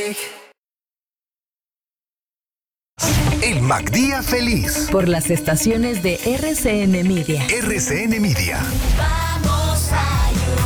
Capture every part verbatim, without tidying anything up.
El MacDía Feliz. Por las estaciones de R C N Media. R C N Media. Vamos a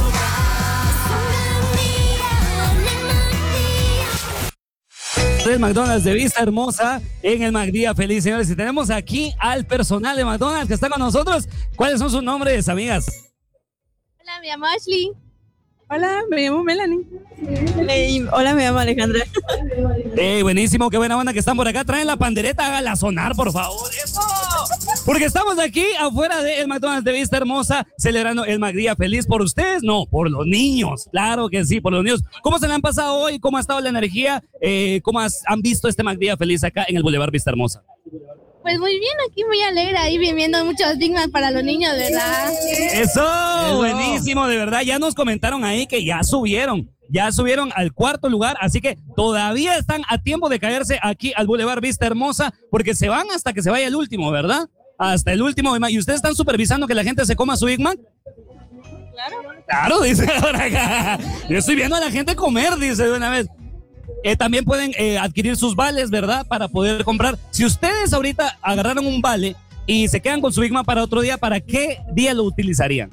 del McDonald's de Vista Hermosa en el MacDía Feliz, señores. Y tenemos aquí al personal de McDonald's que está con nosotros. ¿Cuáles son sus nombres, amigas? Hola, me llamo Ashley. Hola, me llamo Melanie. Hey, hola, me llamo Alejandra. Hey, buenísimo, qué buena banda que están por acá. Traen la pandereta, hágala sonar, por favor. ¡Eso! Porque estamos aquí afuera del McDonald's de Vista Hermosa celebrando el MacDía Feliz. ¿Por ustedes? No, por los niños. Claro que sí, por los niños. ¿Cómo se le han pasado hoy? ¿Cómo ha estado la energía? Eh, ¿Cómo has, han visto este MacDía Feliz acá en el Boulevard Vista Hermosa? Pues muy bien, aquí muy alegre, ahí viviendo muchos Big Mac para los niños, ¿verdad? Eso, Eso, buenísimo, de verdad. Ya nos comentaron ahí que ya subieron, ya subieron al cuarto lugar, así que todavía están a tiempo de caerse aquí al Boulevard Vista Hermosa, porque se van hasta que se vaya el último, ¿verdad? Hasta el último. ¿Y ustedes están supervisando que la gente se coma su Big Mac? Claro. Claro, dice por acá. Yo estoy viendo a la gente comer, dice de una vez. Eh, también pueden eh, adquirir sus vales, ¿verdad? Para poder comprar. Si ustedes ahorita agarraron un vale y se quedan con su Big Mac para otro día, ¿para qué día lo utilizarían?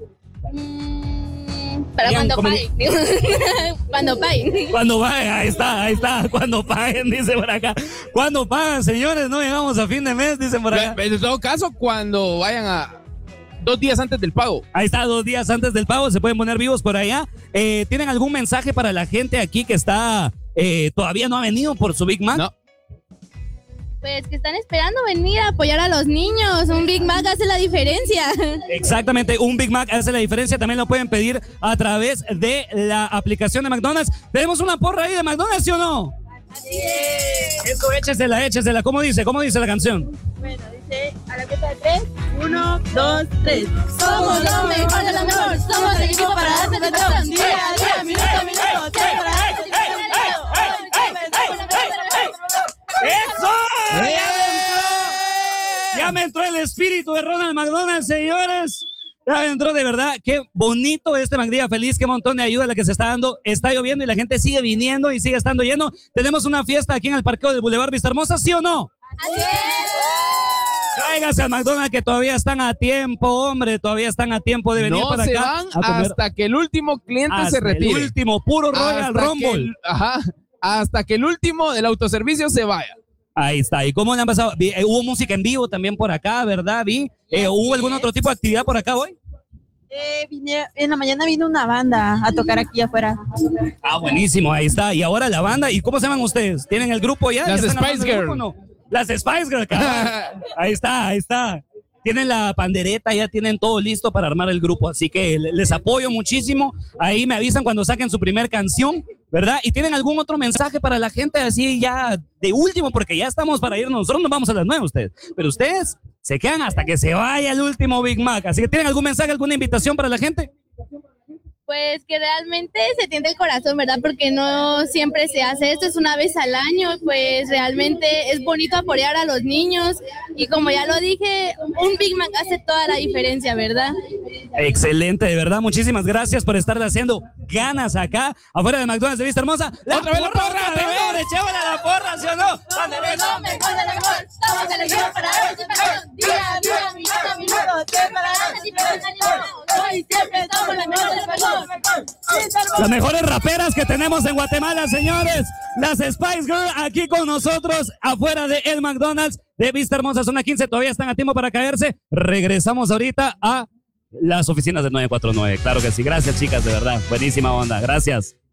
Mm, para Bien, cuando como- paguen. Cuando paguen. Cuando paguen, ahí está, ahí está. Cuando paguen, dice por acá. Cuando pagan, señores, no llegamos a fin de mes, dicen por acá. En todo caso, cuando vayan a dos días antes del pago. Ahí está, dos días antes del pago, se pueden poner vivos por allá. Eh, ¿Tienen algún mensaje para la gente aquí que está eh, todavía no ha venido por su Big Mac? No. Pues que están esperando venir a apoyar a los niños. Un Big Mac hace la diferencia. Exactamente, un Big Mac hace la diferencia. También lo pueden pedir a través de la aplicación de McDonald's. ¿Tenemos una porra ahí de McDonald's, sí o no? Eso, échesela, échesela. ¿Cómo dice? ¿Cómo dice la canción? Bueno, dice a la cuenta de tres. Uno, dos, tres. Somos lo mejor de lo mejor. Somos el equipo para darte perdón. Día a día, minuto a minuto. Tiempo para darte ¡Eso! ¡Ya me entró! ¡Ya me entró el espíritu de Ronald McDonald, señores! Ya me entró, de verdad. Qué bonito este MacDía Feliz. Qué montón de ayuda la que se está dando. Está lloviendo y la gente sigue viniendo y sigue estando lleno. Tenemos una fiesta aquí en el parqueo del Boulevard Vista Hermosa, ¿sí o no? ¡Así es! Tráigase al McDonald's que todavía están a tiempo, hombre. Todavía están a tiempo de venir No para se acá. van a comer. hasta que el último cliente Hasta se retire. el último, puro Royal Hasta que Rumble. el- ajá. Hasta que el último del autoservicio se vaya. Ahí está. ¿Y cómo le han pasado? Vi- eh, hubo música en vivo también por acá, ¿verdad? Vi. Eh, ¿Hubo algún otro tipo de actividad por acá hoy? Eh, vine- en la mañana vino una banda a tocar aquí afuera. Ah, buenísimo, ahí está. Y ahora la banda. ¿Y cómo se llaman ustedes? ¿Tienen el grupo ya? Las ¿Ya están Spice armando el Girl. grupo o no? Las Spice Girl, cabrón. Ahí está, ahí está. Tienen la pandereta, ya tienen todo listo para armar el grupo. Así que le- les apoyo muchísimo. Ahí me avisan cuando saquen su primer canción, ¿verdad? ¿Y tienen algún otro mensaje para la gente así ya de último? Porque ya estamos para irnos. Nosotros nos vamos a las nueve ustedes. Pero ustedes se quedan hasta que se vaya el último Big Mac. Así que ¿tienen algún mensaje, alguna invitación para la gente? Pues que realmente se tiende el corazón, ¿verdad? Porque no siempre se hace esto, es una vez al año, pues realmente es bonito apoyar a los niños y como ya lo dije, un Big Mac hace toda la diferencia, ¿verdad? Excelente, de verdad. Muchísimas gracias por estarle haciendo ganas acá, afuera de McDonald's de Vista Hermosa. La Otra vez la porra, otra otra vez, vez. hombre, chévere la porra, ¿sí o no? Lo mejor de lo mejor, somos el equipo para darte perdón. Día a día, minuto a minuto, tiempo para darte perdón. Hoy siempre somos la mejor del perdón. Las mejores raperas que tenemos en Guatemala, señores. Las Spice Girls aquí con nosotros afuera de el McDonald's de Vista Hermosa, zona quince. Todavía están a tiempo para caerse. Regresamos ahorita a las oficinas del nueve cuatro nueve. Claro que sí. Gracias, chicas, de verdad. Buenísima onda. Gracias.